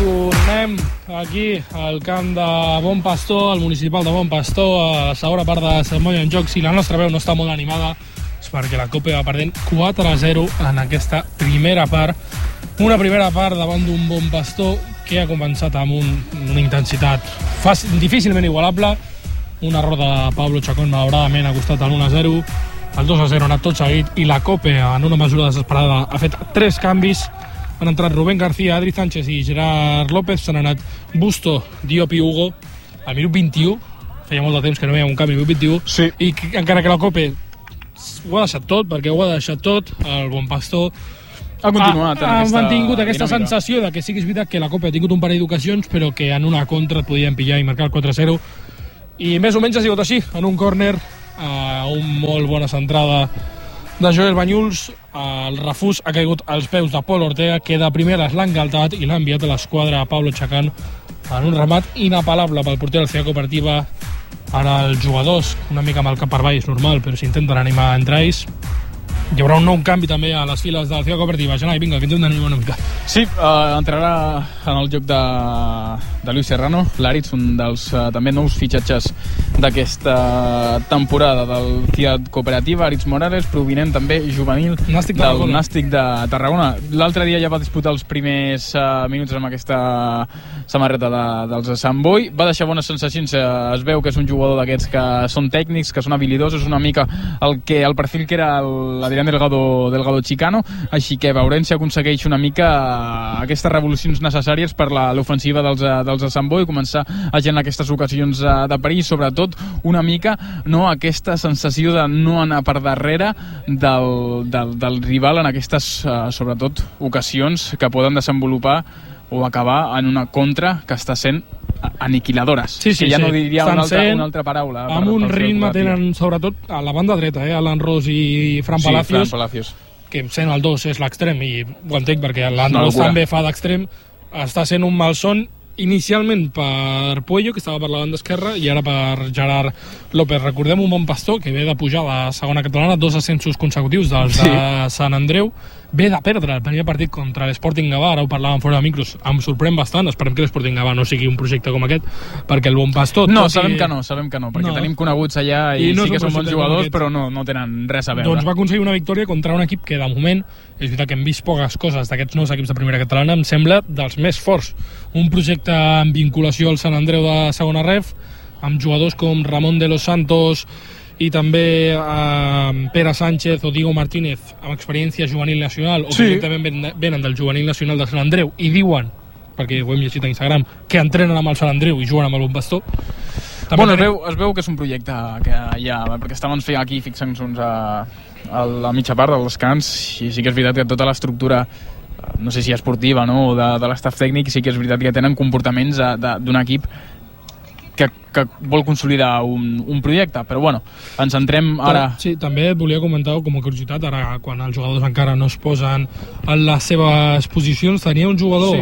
tornem aquí al camp de Bon Pastor, al municipal de Bon Pastor, a la segona part de Sant Boi en joc. Si la nostra veu no està molt animada és perquè la Copa va perdent 4-0 en aquesta primera part. Una primera part davant d'un Bon Pastor que ha començat amb una intensitat difícilment igualable. Un error de Pablo Chacón, malauradament, ha costat el 1-0. El 2-0 ha anat tot seguit i la Copa, en una mesura desesperada, ha fet 3 canvis. Han entrat Rubén García, Adri Sánchez i Gerard López. S'han anat Busto, Diop i Hugo al minut 21. Feia molt de temps que no veiem un canvi al minut 21. Sí. I encara que la Copa ho ha deixat tot, perquè ho ha deixat tot, el Bon Pastor ha continuat ha mantingut aquesta dinàmica. Sensació de que sí que és veritat que la Copa ha tingut un parell d'ocasions, però que en una contra et podien pillar i marcar el 4-0. I més o menys ha sigut així, en un córner, un molt bona centrada de Joel Banyuls. El refús ha caigut als peus de Pol Ortega, que de primeres l'ha engaltat i l'ha enviat a l'esquadra a Pablo Chacón en un remat inapel·lable pel porter de la Ciutat Cooperativa. Ara els jugadors, una mica amb el cap per avall, és normal, però s'intenten animar entre ells. Hi haurà un nou canvi també a les files de la Ciutat Cooperativa. Janai, vinga, que ens hem d'animar una mica. Sí, entrarà en el joc de Luis Serrano, l'Aritz, un dels també nous fitxatges d'aquesta temporada del Ciutat Cooperativa. Aritz Morales, provinent també juvenil del Nàstic de Tarragona. L'altre dia ja va disputar els primers minuts amb aquesta samarreta dels Sant Boi. Va deixar bones sensacions. Es veu que és un jugador d'aquests que són tècnics, que són habilidosos, una mica el perfil que era l'Adrián Delgado Chicano, així que veurem si aconsegueix una mica aquestes revolucions necessàries per l'ofensiva dels de Sant Boi, començar a generar aquestes ocasions de perill, sobretot una mica aquesta sensació de no anar per darrere del rival en aquestes, sobretot, ocasions que poden desenvolupar o acabar en una contra que està sent aniquiladores. Sí, que ja no diria una altra paraula. Amb un ritme tenen, sobretot, a la banda dreta, Alan Ros i Fran Palacios. Fran Palacios. Que sent el 2 és l'extrem, i ho entenc perquè l'Alan Ros també fa d'extrem. Està sent un malson inicialment per Puello, que estava per la banda esquerra, i ara per Gerard López. Recordem un Bon Pastor que ve de pujar a la segona catalana, 2 ascensos consecutius dels de Sant Andreu, ve de perdre el primer partit contra l'Sporting Gavà. Ara ho parlàvem fora de micros, em sorprèn bastant. Esperem que l'Sporting Gavà no sigui un projecte com aquest, perquè el Bon Pastor... No, sabem que no, perquè tenim coneguts allà i sí que són bons jugadors, però no tenen res a veure. Doncs va aconseguir una victòria contra un equip que de moment, és veritat que hem vist poques coses d'aquests nous equips de primera catalana, em sembla dels més forts. Un projecte amb vinculació al Sant Andreu de segona ref, amb jugadors com Ramon de los Santos i també Pere Sánchez o Diego Martínez amb experiència juvenil nacional, o que directament venen del juvenil nacional de Sant Andreu i diuen, perquè ho hem llegit a Instagram, que entrenen amb el Sant Andreu i juguen amb el Bon Pastor. Bueno, es veu que és un projecte que hi ha, perquè estàvem aquí fixant-nos a la mitja part del descans, i sí que és veritat que tota l'estructura, no sé si esportiva o de l'estaf tècnic, sí que és veritat que tenen comportaments d'un equip que vol consolidar un projecte, però bueno, ens centrem ara... Sí, també et volia comentar com a curiositat, ara quan els jugadors encara no es posen en les seves posicions, tenia un jugador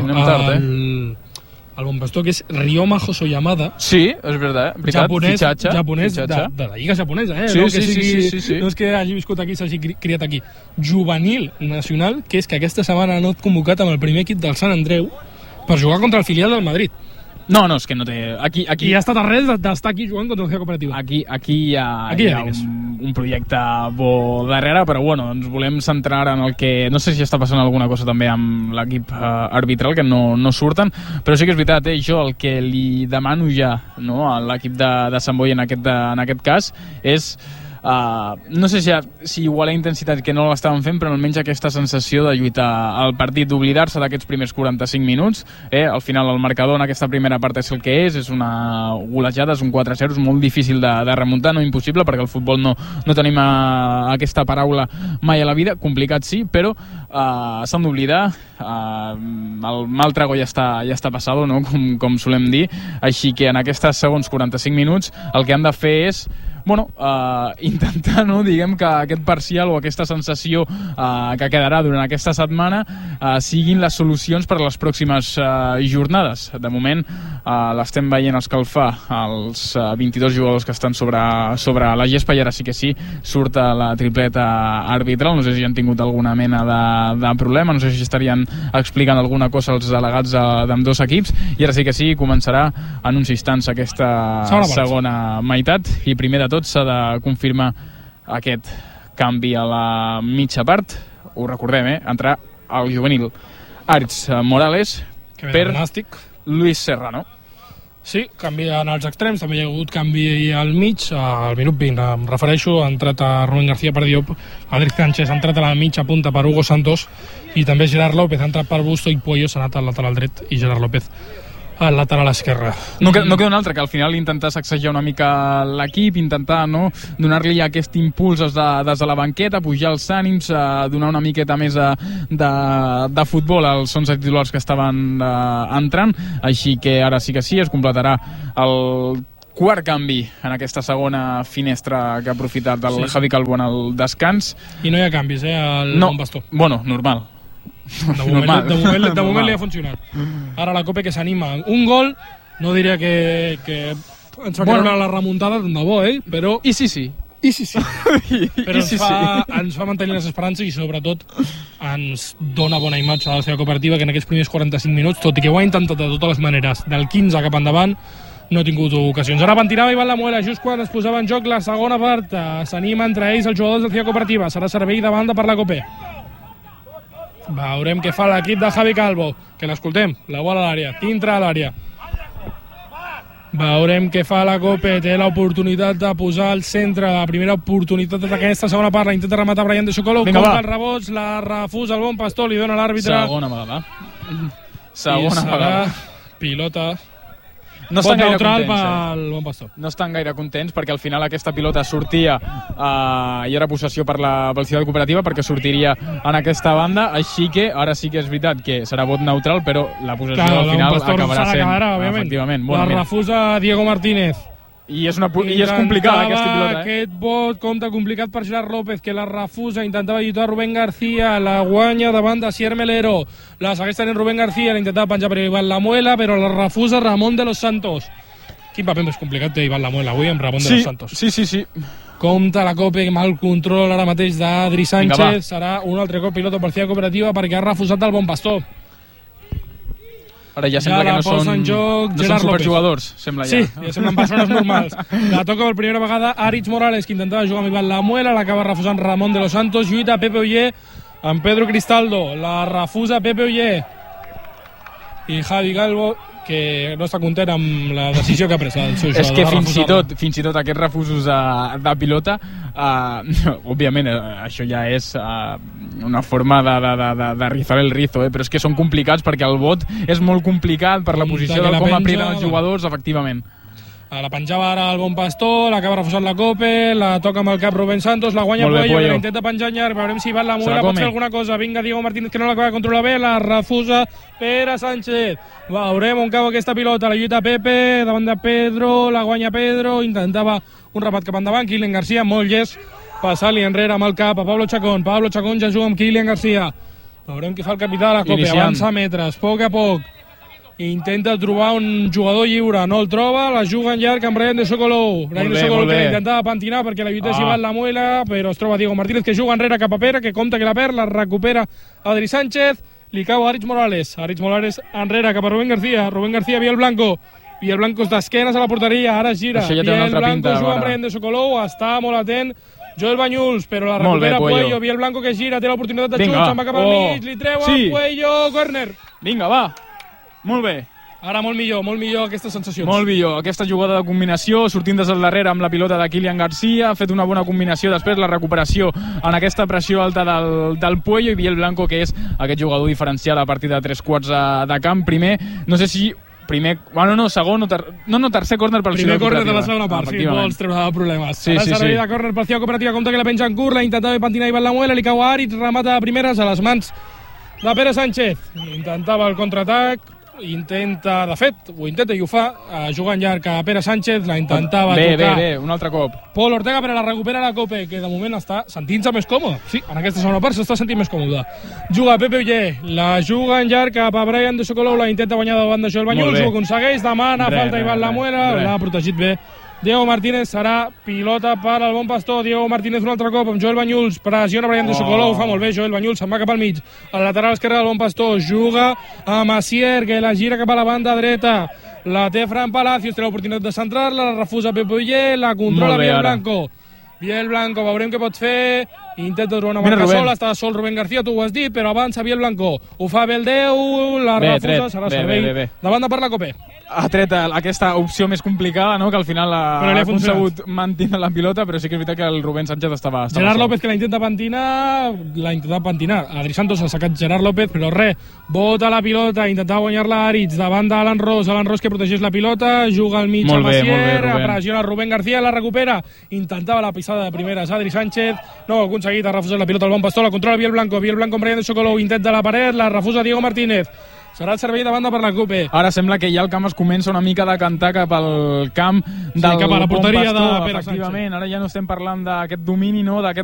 al Bon Pastor que és Ryoma Hosoyamada. Sí, és veritat, japonès de la lliga japonesa, Sí. No és que hagi viscut aquí, s'hagi criat aquí. Juvenil nacional, que és que aquesta setmana ha anat convocat amb el primer equip del Sant Andreu per jugar contra el filial del Madrid. No, és que no té... Aquí ha estat a res d'estar aquí jugant contra la Ciutat Cooperativa. Aquí hi ha un projecte bo darrere, però bueno, ens volem centrar en el que... No sé si està passant alguna cosa també amb l'equip arbitral, que no surten, però sí que és veritat, jo el que li demano ja a l'equip de Sant Boi en aquest cas és... no sé si igualar intensitat, que no l'estaven fent, però almenys aquesta sensació de lluitar al partit, d'oblidar-se d'aquests primers 45 minuts. Al final el marcador en aquesta primera part és el que és una golejada, és un 4-0, és molt difícil de remuntar, no impossible, perquè al futbol no tenim aquesta paraula mai a la vida, complicat sí, però s'han d'oblidar, el mal trago ja està passado, com solem dir, així que en aquests segons 45 minuts el que han de fer és intentar, no, diguem que aquest parcial o aquesta sensació que quedarà durant aquesta setmana siguin les solucions per a les pròximes jornades. De moment l'estem veient escalfar els 22 jugadors que estan sobre la gespa, i ara sí que sí, surt la tripleta arbitral. No sé si han tingut alguna mena de problema, no sé si estarien explicant alguna cosa als delegats d'ambdós equips, i ara sí que sí, començarà en uns instants aquesta segona meitat, i primer de tot s'ha de confirmar aquest canvi a la mitja part. Ho recordem, entrar al juvenil Aritz Morales per Luis Serrano. Sí, canvien els extrems, també hi ha hagut canvi al mig, al minut 20, em refereixo, ha entrat a Rubén García per Diop, Adric Sánchez ha entrat a la mitja punta per Hugo Santos, i també Gerard López ha entrat per Busto, i Puello s'ha anat al lateral dret i Gerard López al lateral esquerre. No queda un altre que al final intentar sacsejar una mica l'equip, intentar donar-li aquest impuls des de la banqueta, pujar els ànims, donar una miqueta més de futbol als 11 titulars que estaven entrant, així que ara sí que sí, es completarà el quart canvi en aquesta segona finestra que ha aprofitat el Javi Calvo en el descans. I no hi ha canvis, al Bon Pastor. Bueno, normal. De moment li ha funcionat. Ara la Cope que s'anima. Un gol, no diria que ens fa creure la remuntada de bo, però... I sí. Però ens fa mantenir les esperances, i sobretot ens dona bona imatge de la seva cooperativa, que en aquests primers 45 minuts, tot i que ho ha intentat de totes les maneres, del 15 cap endavant, no ha tingut ocasions. Ara pentinava Ivan Lamuela, just quan es posava en joc la segona part. S'anima entre ells els jugadors de la seva cooperativa. Serà servei de banda per la Cope. Veurem què fa l'equip de Javi Calvo, que l'escoltem, la bola a l'àrea, dintre a l'àrea. Veurem què fa la Cope, té l'oportunitat de posar al centre, la primera oportunitat d'aquesta segona part, la intenta rematar Brian de Sokolov, compta els rebots, la refusa el Bon Pastor, li dona l'àrbitre. Segona vegada. Pilota. No estan gaire neutral pel Bon Pastor. No estan gaire contents perquè al final aquesta pilota sortia i era possessió pel Ciutat Cooperativa, perquè sortiria en aquesta banda, així que ara sí que és veritat que serà vot neutral, però la possessió al final acabarà sent efectivament. La refusa Diego Martínez. I és complicada aquesta pilota. Aquest vot compta complicat per Gerard López, que la refusa, intentava lluitar Rubén García, la guanya davant de Sier Melero, la segueix tenint Rubén García, la intentava penjar per Ivan Lamuela, però la refusa Ramon de los Santos. Quin paper més complicat té Ivan Lamuela avui amb Ramon de los Santos. Sí. Compta la Cope amb el control ara mateix d'Adri Sánchez. Serà un altre cop pilota per Ciutat Cooperativa perquè ha refusat el Bon Pastor. Ara ja sembla que no són superjugadors, sembla ja. Sí, ja semblen persones normals. La toca per primera vegada Aritz Morales, que intentava jugar amb Ivan Lamuela, l'acaba refusant Ramon de los Santos, lluita Pepe Ollé amb Pedro Cristaldo, la refusa Pepe Ollé. I Javi Calvo, que no està content amb la decisió que ha pres el seu jugador. És que fins i tot aquests refusos de pilota, òbviament això ja és una forma de rizar el rizo, però és que són complicats perquè el vot és molt complicat per la posició de com apreten els jugadors, efectivament. La penjava ara el Bon Pastor, l'acaba refusant la Cope, la toca amb el cap Rubén Santos, la guanya Puello, la intenta penjar llarg, veurem si Ivan Lamuela pot fer alguna cosa. Vinga Diego Martínez, que no l'acaba de controlar bé, la refusa Pere Sánchez. Veurem on cau aquesta pilota, la lluita Pepe, davant de Pedro, la guanya Pedro, intentava un repat cap endavant, Kylian García, molt llest, passant-li enrere amb el cap a Pablo Chacón ja juga amb Kylian García. Veurem què fa el capità de la Cope, avança metres, a poc. Intenta trobar un jugador lliure, no el troba, la juga en llarg amb Brian de Sokolov. Brian de Sokolov que intentava pentinar perquè la lluités Ivan Lamuela, però es troba Diego Martínez, que juga enrere cap a Pere, que compta que la perd, la recupera Adri Sánchez, li cau a Aritz Morales enrere cap a Rubén García, Bielblanco d'esquenes a la porteria, ara gira, Bielblanco juga amb Brian de Sokolov, està molt atent Joel Banyuls, però la recupera Puello, Bielblanco que gira, té l'oportunitat de xut, se'n va cap al mig, li treu a Puello, córner. Vinga, va. Molt bé. Ara molt millor aquestes sensacions. Molt millor, aquesta jugada de combinació, sortint des del darrere amb la pilota de Kylian García, ha fet una bona combinació, després la recuperació en aquesta pressió alta del Puello, i Bielblanco, que és aquest jugador diferencial a partir de 3/4 de camp. Primer, no sé si segon o tercer córner pel Ciutat Cooperativa. Primer córner de la segona part, si vols treure problemes. Servei de córner pel Ciutat Cooperativa, compta que la penja en curt, la intentava pentinar Ivan Lamuela, li cau a Aritz, remata de primeres a les mans de Pere Sánchez. Intentava el contraatac, intenta, de fet, ho intenta i ho fa, jugant llarg a Pere Sánchez, la intentava tocar. Bé, un altre cop. Pol Ortega, però la recupera la Cope, que de moment està sentint-se més còmode. Sí, en aquesta segona part s'està sentint més còmode. Juga Pepe Oller, la juga en llarg cap a Brian de Sokolov, la intenta guanyar davant de Joel Banyuls, ho aconsegueix, demana falta Ivan Lamuela, l'ha protegit bé. Diego Martínez, serà pilota per al Bon Pastor. Diego Martínez un altre cop amb Joel Banyuls, pressiona Brian de Sokolov, fa molt bé Joel Banyuls, se'n va cap al mig, al lateral esquerre del Bon Pastor, juga a Macier, que la gira cap a la banda dreta, la té Fran Palacios, té l'oportunitat de centrar-la, la refusa Pepe Oller, la controla Biel Blanco. Biel Blanco, veurem què pot fer, intenta trobar una marca sola, està sol Rubén García, tu ho has dit, però avança Biel Blanco, ho fa Beldeu, la refusa, serà servei de banda per la Cope. Ha tret aquesta opció més complicada, no? Que al final ha aconsegut mantenir la pilota, però sí que és veritat que el Rubén Sánchez estava Gerard López, que l'ha intentat pentinar, Adri Santos ha sacat Gerard López, però res, bota la pilota, intentava guanyar-la Aritz, davant d'Alan Ross que protegeix la pilota, juga al mig a Macier, pressiona Rubén García, la recupera, intentava la pisada de primeres Adri Sánchez, no ha aconseguit, ha refusat la pilota al Bon Pastor, la controla Biel Blanco amb Brian de Sokolov, intenta la paret, la refusa Diego Martínez. Serà el servei de banda per la Cope. Ara sembla que ja el camp es comença una mica de cantar cap al camp del cap a la porteria Bon Pastor, de Pere Sánchez. Efectivament, ara ja no estem parlant d'aquest domini, no? D'aquest